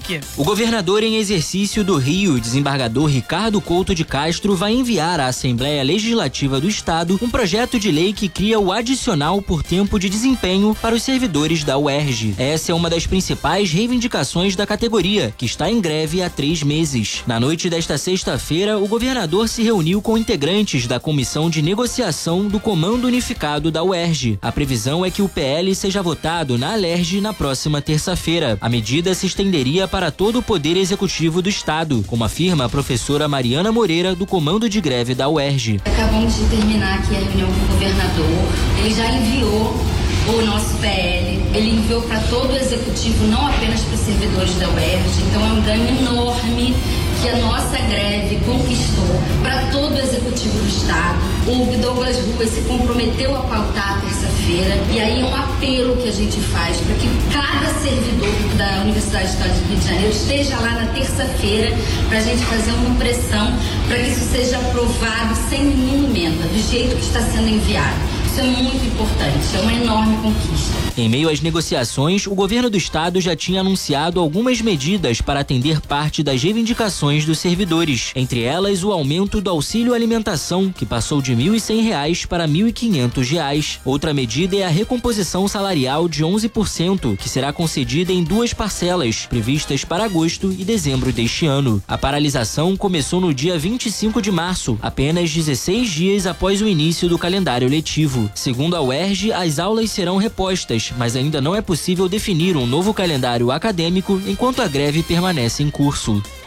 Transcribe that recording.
aqui. O governador em exercício do Rio, desembargador Ricardo Couto de Castro, vai enviar à Assembleia Legislativa do Estado um projeto de lei que cria o adicional por tempo de desempenho para os servidores da UERJ. Essa é uma das principais reivindicações da categoria, que está em greve há 3 meses. Na noite desta sexta-feira, o governador se reuniu com integrantes da Comissão de Negociação do Comando Unificado da UERJ. A previsão é que o PL seja votado na Alerj na próxima terça-feira. A medida se estenderia para todo o Poder Executivo do Estado, como afirma a professora Mariana Moreira, do Comando de Greve da UERJ. Acabamos de terminar aqui a reunião com o governador. Ele já enviou o nosso PL, ele enviou para todo o Executivo, não apenas para os servidores da UERJ. Então é um ganho enorme que a nossa greve conquistou para todo o Executivo do Estado. O Douglas Ruas se comprometeu a pautar terça-feira, e aí é um apelo que a gente faz para que cada servidor da Universidade do Estado do Rio de Janeiro esteja lá na terça-feira para a gente fazer uma pressão para que isso seja aprovado sem nenhuma emenda, do jeito que está sendo enviado. Isso é muito importante, é uma enorme conquista. Em meio às negociações, o governo do estado já tinha anunciado algumas medidas para atender parte das reivindicações dos servidores. Entre elas, o aumento do auxílio alimentação, que passou de R$ 1.100 para R$ 1.500. Outra medida é a recomposição salarial de 11%, que será concedida em 2 parcelas, previstas para agosto e dezembro deste ano. A paralisação começou no dia 25 de março, apenas 16 dias após o início do calendário letivo. Segundo a UERJ, as aulas serão repostas, mas ainda não é possível definir um novo calendário acadêmico enquanto a greve permanece em curso.